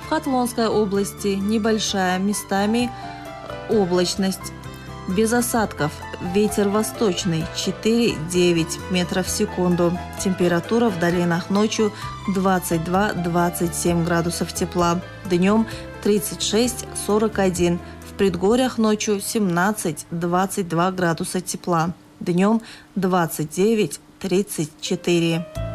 Хатлонской области небольшая, местами облачность, без осадков, ветер восточный 4-9 метров в секунду. Температура в долинах ночью 22-27 градусов тепла, днем 36-41, в предгорьях ночью 17-22 градуса тепла, днем 29-34.